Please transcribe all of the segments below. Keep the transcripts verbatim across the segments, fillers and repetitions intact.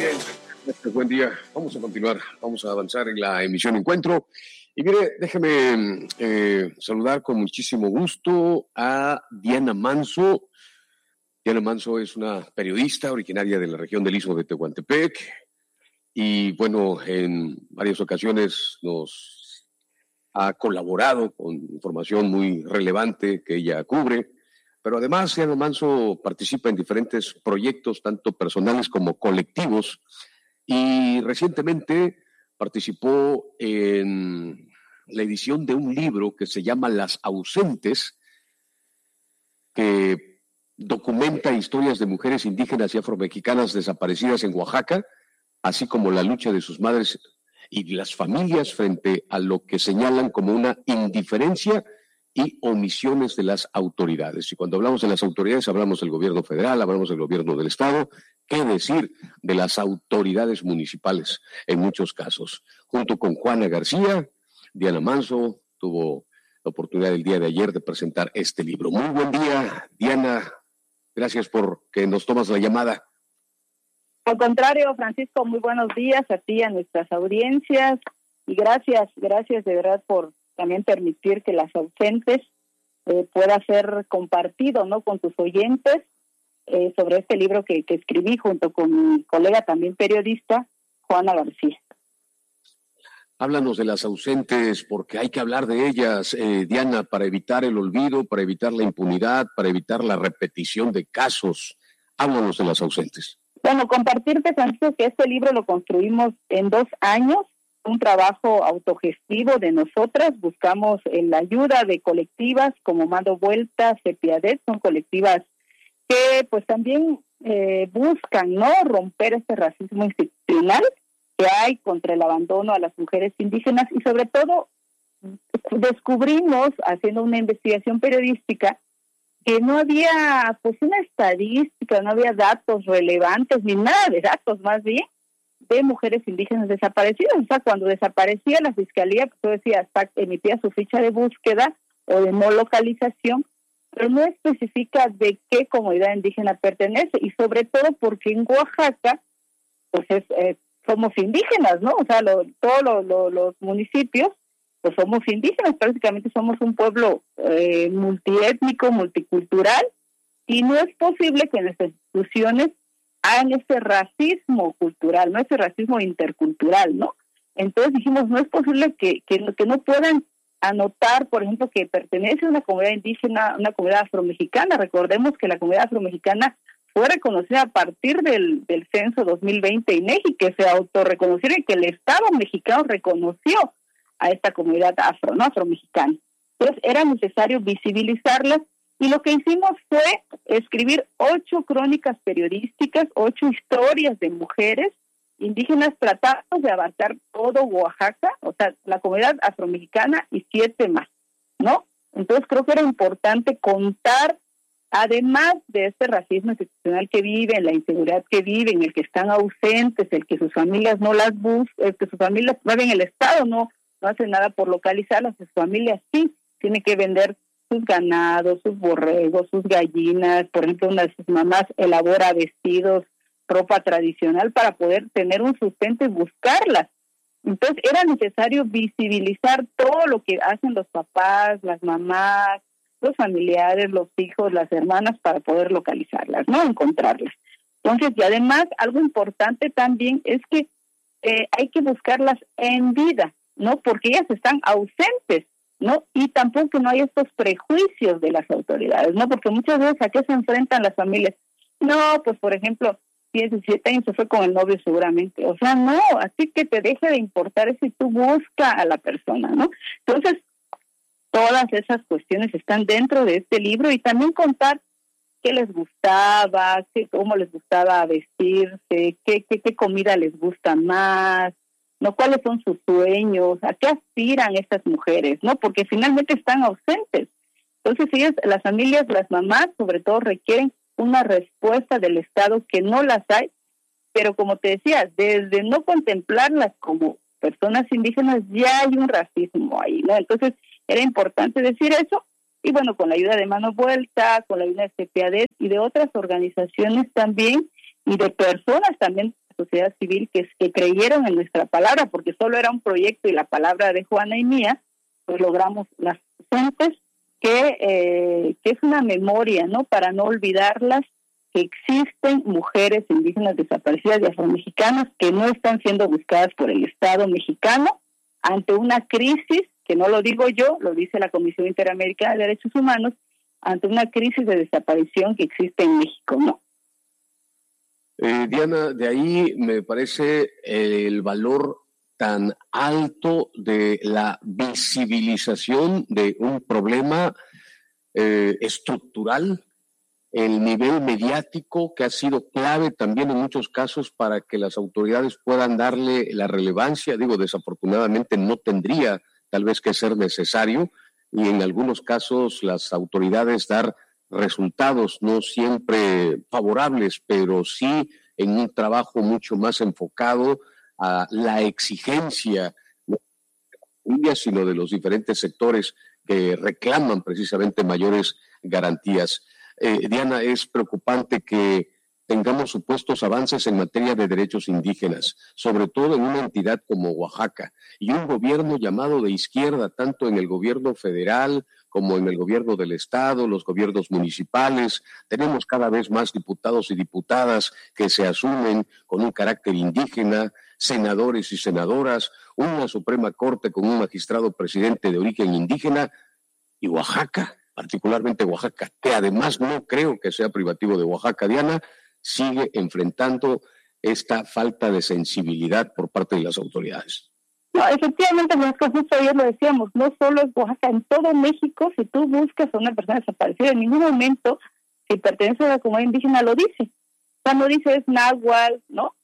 Bien, buen día. Vamos a continuar, vamos a avanzar en la emisión Encuentro. Y mire, déjeme eh, saludar con muchísimo gusto a Diana Manso. Diana Manso es una periodista originaria de la región del Istmo de Tehuantepec y, bueno, en varias ocasiones nos ha colaborado con información muy relevante que ella cubre. Pero además, Diana Manso participa en diferentes proyectos, tanto personales como colectivos, y recientemente participó en la edición de un libro que se llama Las Ausentes, que documenta historias de mujeres indígenas y afromexicanas desaparecidas en Oaxaca, así como la lucha de sus madres y las familias frente a lo que señalan como una indiferencia y omisiones de las autoridades. Y cuando hablamos de las autoridades, hablamos del gobierno federal, hablamos del gobierno del estado, qué decir de las autoridades municipales en muchos casos. Junto con Juana García, Diana Manso tuvo la oportunidad el día de ayer de presentar este libro. Muy buen día, Diana. Gracias por que nos tomas la llamada. Al contrario, Francisco, muy buenos días a ti, a nuestras audiencias, y gracias, gracias de verdad por también permitir que Las Ausentes eh, pueda ser compartido, ¿no?, con tus oyentes eh, sobre este libro que, que escribí junto con mi colega también periodista, Juana García. Háblanos de Las Ausentes, porque hay que hablar de ellas, eh, Diana, para evitar el olvido, para evitar la impunidad, para evitar la repetición de casos. Háblanos de Las Ausentes. Bueno, compartirte, Francisco, que este libro lo construimos en dos años, un trabajo autogestivo de nosotras. Buscamos en la ayuda de colectivas como Mando Vuelta, Cepiadet, son colectivas que pues también eh, buscan, ¿no?, romper este racismo institucional que hay contra el abandono a las mujeres indígenas, y sobre todo descubrimos, haciendo una investigación periodística, que no había pues una estadística, no había datos relevantes, ni nada de datos más bien, de mujeres indígenas desaparecidas. O sea, cuando desaparecía la fiscalía, pues tú decías, emitía su ficha de búsqueda o de no localización, pero no especifica de qué comunidad indígena pertenece, y sobre todo porque en Oaxaca, pues es, eh, somos indígenas, ¿no? O sea, lo, todos lo, lo, los municipios, pues somos indígenas, prácticamente somos un pueblo eh, multiétnico, multicultural, y no es posible que nuestras instituciones hagan ese racismo cultural, no ese racismo intercultural, ¿no? Entonces dijimos, no es posible que, que, que no puedan anotar, por ejemplo, que pertenece a una comunidad indígena, una comunidad afromexicana. Recordemos que la comunidad afromexicana fue reconocida a partir del, del censo dos mil veinte INEGI, que se autorreconoció y que el Estado mexicano reconoció a esta comunidad afro, ¿no?, afromexicana. Entonces era necesario visibilizarlas, y lo que hicimos fue escribir ocho crónicas periodísticas, ocho historias de mujeres indígenas tratando de abarcar todo Oaxaca, o sea, la comunidad afromexicana y siete más, ¿no? Entonces creo que era importante contar, además de este racismo institucional que viven, la inseguridad que viven, el que están ausentes, el que sus familias no las buscan, el que sus familias, más bien el Estado no, no hace nada por localizarlas, sus familias sí, tiene que vender sus ganados, sus borregos, sus gallinas. Por ejemplo, una de sus mamás elabora vestidos, ropa tradicional para poder tener un sustento y buscarlas. Entonces era necesario visibilizar todo lo que hacen los papás, las mamás, los familiares, los hijos, las hermanas, para poder localizarlas, ¿no?, encontrarlas. Entonces, y además, algo importante también es que eh, hay que buscarlas en vida, ¿no?, porque ellas están ausentes, ¿no? Y tampoco no hay estos prejuicios de las autoridades, ¿no? Porque muchas veces, ¿a qué se enfrentan las familias? No, pues por ejemplo, diecisiete años se fue con el novio seguramente. O sea, no, así que te deje de importar eso y tú busca a la persona, ¿no? Entonces, todas esas cuestiones están dentro de este libro, y también contar qué les gustaba, qué, cómo les gustaba vestirse, qué, qué, qué comida les gusta más, ¿no?, cuáles son sus sueños, a qué aspiran estas mujeres, ¿no? Porque finalmente están ausentes. Entonces ellas, las familias, las mamás sobre todo, requieren una respuesta del Estado, que no las hay, pero como te decía, desde no contemplarlas como personas indígenas ya hay un racismo ahí, ¿no? Entonces era importante decir eso, y bueno, con la ayuda de Mano Vuelta, con la ayuda de Cepiadet y de otras organizaciones también, y de personas también la sociedad civil que, que creyeron en nuestra palabra, porque solo era un proyecto y la palabra de Juana y mía, pues logramos las docentes que, eh, que es una memoria, ¿no? Para no olvidarlas, que existen mujeres indígenas desaparecidas y afromexicanas que no están siendo buscadas por el Estado mexicano ante una crisis, que no lo digo yo, lo dice la Comisión Interamericana de Derechos Humanos, ante una crisis de desaparición que existe en México, ¿no? Eh, Diana, de ahí me parece el valor tan alto de la visibilización de un problema eh, estructural, el nivel mediático que ha sido clave también en muchos casos para que las autoridades puedan darle la relevancia. Digo, desafortunadamente no tendría tal vez que ser necesario, y en algunos casos las autoridades dar resultados no siempre favorables, pero sí en un trabajo mucho más enfocado a la exigencia no de la familia, sino de los diferentes sectores que reclaman precisamente mayores garantías. Eh, Diana, es preocupante que tengamos supuestos avances en materia de derechos indígenas, sobre todo en una entidad como Oaxaca, y un gobierno llamado de izquierda, tanto en el gobierno federal como en el gobierno del estado, los gobiernos municipales. Tenemos cada vez más diputados y diputadas que se asumen con un carácter indígena, senadores y senadoras, una Suprema Corte con un magistrado presidente de origen indígena, y Oaxaca, particularmente Oaxaca, que además no creo que sea privativo de Oaxaca, Diana, sigue enfrentando esta falta de sensibilidad por parte de las autoridades. No, efectivamente, justo ayer lo decíamos, no solo es Oaxaca, en todo México, si tú buscas a una persona desaparecida, en ningún momento, si pertenece a la comunidad indígena, lo dice. O sea, no dice es náhuatl, ¿no?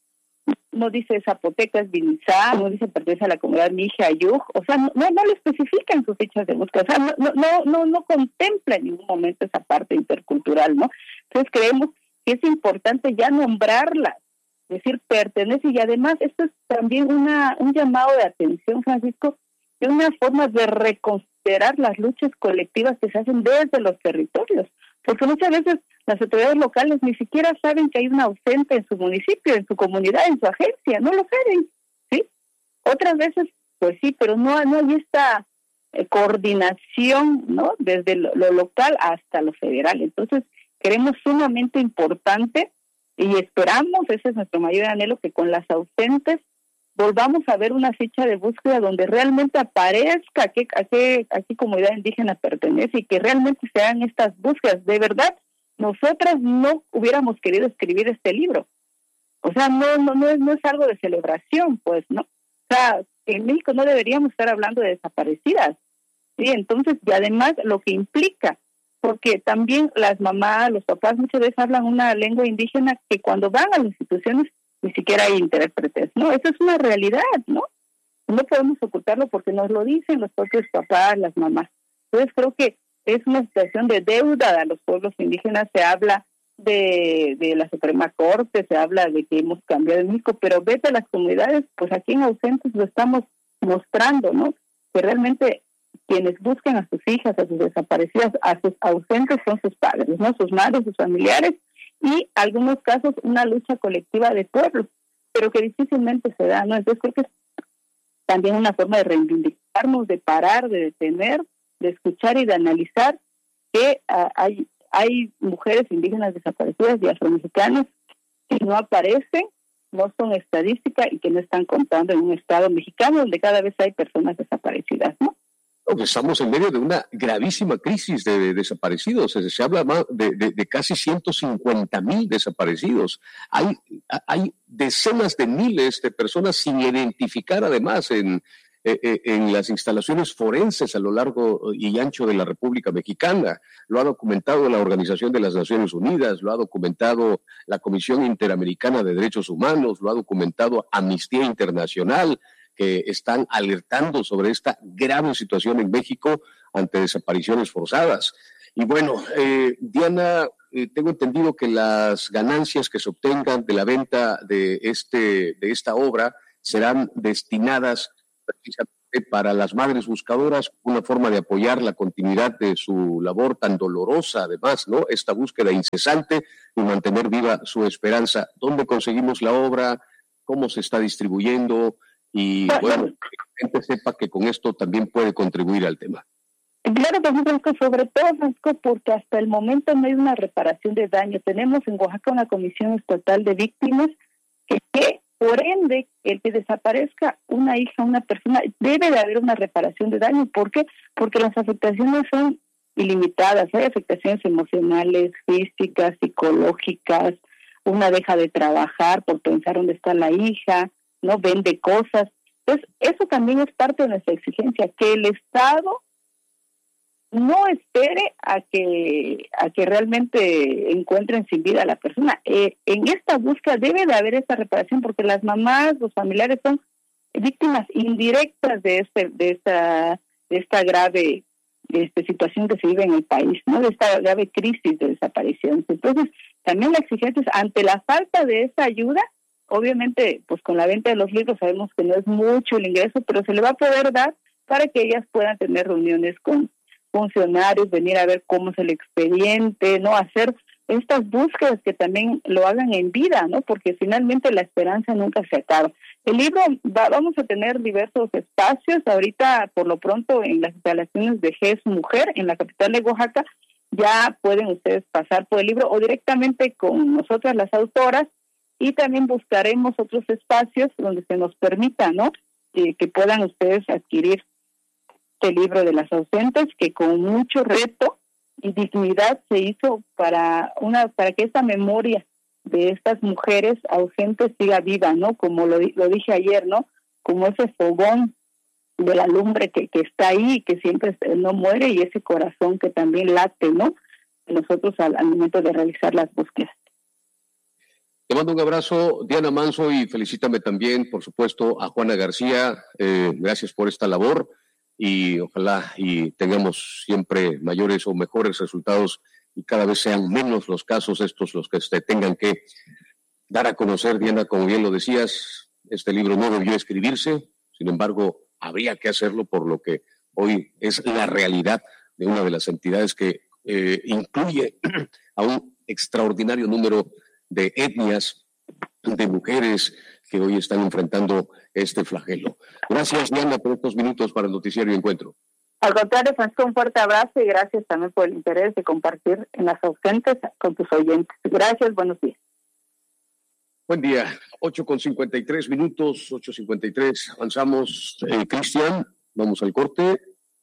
No dice zapoteca, es vinizá, no dice pertenece a la comunidad mija, yug, o sea, no, no lo especifica en sus fichas de búsqueda, o sea, no, no, no, no, no contempla en ningún momento esa parte intercultural, ¿no? Entonces creemos que es importante ya nombrarlas, es decir, pertenece, y además esto es también una un llamado de atención, Francisco, de una forma de reconsiderar las luchas colectivas que se hacen desde los territorios, porque muchas veces las autoridades locales ni siquiera saben que hay una ausente en su municipio, en su comunidad, en su agencia, no lo saben, ¿sí? Otras veces, pues sí, pero no, no hay esta eh, coordinación, ¿no? Desde lo, lo local hasta lo federal. Entonces, creemos sumamente importante y esperamos, ese es nuestro mayor anhelo, que con las ausentes volvamos a ver una ficha de búsqueda donde realmente aparezca a qué, a qué, a qué comunidad indígena pertenece y que realmente se hagan estas búsquedas. De verdad, nosotras no hubiéramos querido escribir este libro. O sea, no, no, no es, no es algo de celebración, pues, ¿no? O sea, en México no deberíamos estar hablando de desaparecidas, ¿sí? Entonces, y además lo que implica, porque también las mamás, los papás muchas veces hablan una lengua indígena que cuando van a las instituciones ni siquiera hay intérpretes, ¿no? Eso es una realidad, ¿no? No podemos ocultarlo porque nos lo dicen los propios papás, las mamás. Entonces creo que es una situación de deuda a los pueblos indígenas. Se habla de, de la Suprema Corte, se habla de que hemos cambiado en México, pero vete a las comunidades, pues aquí en Ausentes lo estamos mostrando, ¿no? Que realmente quienes buscan a sus hijas, a sus desaparecidas, a sus ausentes son sus padres, ¿no? Sus madres, sus familiares, y algunos casos una lucha colectiva de pueblos, pero que difícilmente se da, ¿no? Entonces creo que es también una forma de reivindicarnos, de parar, de detener, de escuchar y de analizar que uh, hay hay mujeres indígenas desaparecidas y afromexicanas que no aparecen, no son estadística y que no están contando en un estado mexicano donde cada vez hay personas desaparecidas, ¿no? Estamos en medio de una gravísima crisis de, de desaparecidos. Se habla más de, de, de casi ciento cincuenta mil desaparecidos. Hay, hay decenas de miles de personas sin identificar, además, en, en las instalaciones forenses a lo largo y ancho de la República Mexicana. Lo ha documentado la Organización de las Naciones Unidas, lo ha documentado la Comisión Interamericana de Derechos Humanos, lo ha documentado Amnistía Internacional, que están alertando sobre esta grave situación en México ante desapariciones forzadas. Y bueno, eh, Diana, eh, tengo entendido que las ganancias que se obtengan de la venta de, este, de esta obra serán destinadas precisamente para las madres buscadoras, una forma de apoyar la continuidad de su labor tan dolorosa, además, ¿no? Esta búsqueda incesante y mantener viva su esperanza. ¿Dónde conseguimos la obra? ¿Cómo se está distribuyendo? Y bueno, que la gente sepa que con esto también puede contribuir al tema. Claro, Francisco, sobre todo, Francisco, porque hasta el momento no hay una reparación de daño. Tenemos en Oaxaca una comisión estatal de víctimas que, que por ende, el que desaparezca una hija, una persona, debe de haber una reparación de daño. ¿Por qué? Porque las afectaciones son ilimitadas. Hay afectaciones emocionales, físicas, psicológicas. Una deja de trabajar por pensar dónde está la hija, no vende cosas. Entonces, eso también es parte de nuestra exigencia, que el Estado no espere a que a que realmente encuentren sin vida a la persona. Eh, en esta búsqueda debe de haber esa reparación, porque las mamás, los familiares son víctimas indirectas de este de esta de esta grave de esta situación que se vive en el país, no, de esta grave crisis de desaparición. Entonces, también la exigencia es, ante la falta de esa ayuda, obviamente, pues con la venta de los libros sabemos que no es mucho el ingreso, pero se le va a poder dar para que ellas puedan tener reuniones con funcionarios, venir a ver cómo es el expediente, no, hacer estas búsquedas que también lo hagan en vida, no, porque finalmente la esperanza nunca se acaba. El libro va, vamos a tener diversos espacios ahorita, por lo pronto en las instalaciones de G E S Mujer en la capital de Oaxaca. Ya pueden ustedes pasar por el libro o directamente con nosotras las autoras, y también buscaremos otros espacios donde se nos permita, no, eh, que puedan ustedes adquirir el libro de las ausentes, que con mucho reto y dignidad se hizo para una para que esta memoria de estas mujeres ausentes siga viva, ¿no? Como lo, lo dije ayer, ¿no? Como ese fogón de la lumbre que, que está ahí y que siempre no muere, y ese corazón que también late, ¿no? Nosotros al, al momento de realizar las búsquedas. Te mando un abrazo, Diana Manso, y felicítame también, por supuesto, a Juana García. Eh, gracias por esta labor. Y ojalá y tengamos siempre mayores o mejores resultados y cada vez sean menos los casos estos los que se tengan que dar a conocer. Diana, como bien lo decías, este libro no debió escribirse, sin embargo, habría que hacerlo por lo que hoy es la realidad de una de las entidades que eh, incluye a un extraordinario número de etnias, de mujeres que hoy están enfrentando este flagelo. Gracias, Diana, por estos minutos para el Noticiario Encuentro. Al contrario, Francisco, un fuerte abrazo y gracias también por el interés de compartir en las ausentes con tus oyentes. Gracias, buenos días. Buen día, ocho con cincuenta y tres minutos, ocho cincuenta y tres, avanzamos. Eh, Cristian, vamos al corte.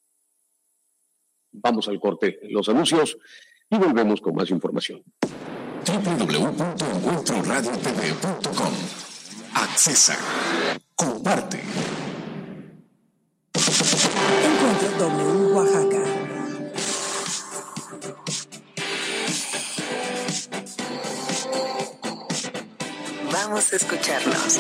Vamos al corte, los anuncios, y volvemos con más información. doble u doble u doble u punto encuentro radio t v punto com. Accesa. Comparte. Encuentro W Oaxaca. Vamos a escucharnos.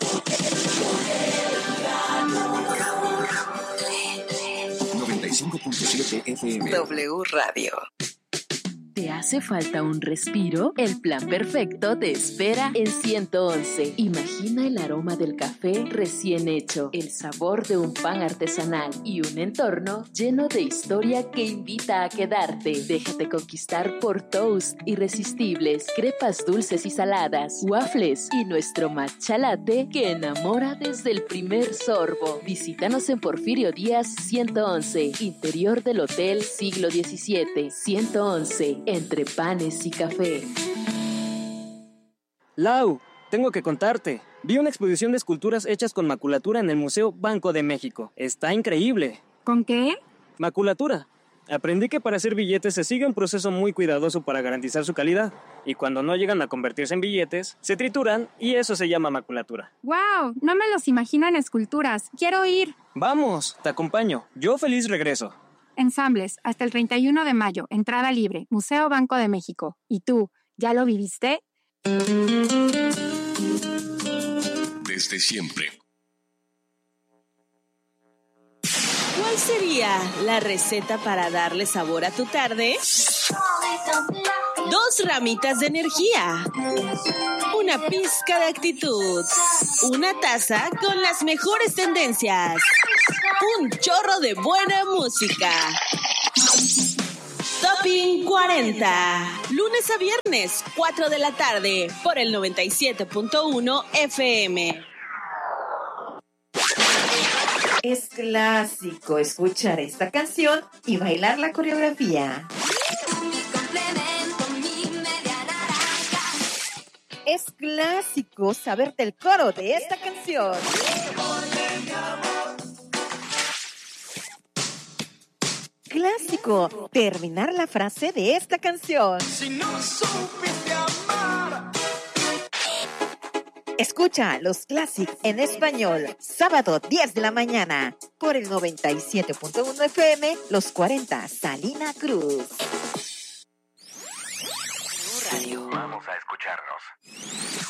noventa y cinco punto siete F M. W Radio. ¿Te hace falta un respiro? El plan perfecto te espera en ciento once. Imagina el aroma del café recién hecho, el sabor de un pan artesanal y un entorno lleno de historia que invita a quedarte. Déjate conquistar por toast irresistibles, crepas dulces y saladas, waffles y nuestro matcha latte que enamora desde el primer sorbo. Visítanos en Porfirio Díaz ciento once, interior del Hotel Siglo diecisiete. ciento once. Entre panes y café. Lau, tengo que contarte. Vi una exposición de esculturas hechas con maculatura en el Museo Banco de México. Está increíble. ¿Con qué? Maculatura. Aprendí que para hacer billetes se sigue un proceso muy cuidadoso para garantizar su calidad. Y cuando no llegan a convertirse en billetes, se trituran y eso se llama maculatura. ¡Wow! No me los imagino en esculturas. ¡Quiero ir! Vamos, te acompaño. Yo feliz regreso. Ensambles, hasta el treinta y uno de mayo, entrada libre, Museo Banco de México. ¿Y tú, ya lo viviste? Desde siempre. ¿Cuál sería la receta para darle sabor a tu tarde? Dos ramitas de energía, una pizca de actitud, una taza con las mejores tendencias. Un chorro de buena música. Topping cuarenta. Lunes a viernes, cuatro de la tarde, por el noventa y siete punto uno F M. Es clásico escuchar esta canción y bailar la coreografía. Es clásico saberte el coro de esta canción. Clásico terminar la frase de esta canción. Si no supiste amar. Escucha los Classic en español, sábado diez de la mañana, por el noventa y siete punto uno F M, Los cuarenta, Salina Cruz. Radio. Vamos a escucharnos.